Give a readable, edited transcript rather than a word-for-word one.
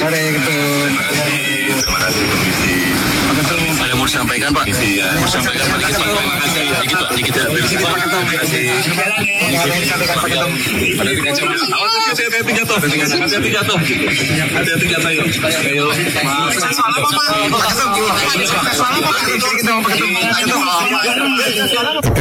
sore Ketum. Terima kasih Komisi. Ada mau disampaikan Pak? Mau disampaikan Pak dikit ya. Terima kasih. Hati-hati jatuh. Hati-hati jatuh. Ayo. Soalnya Pak Ketum.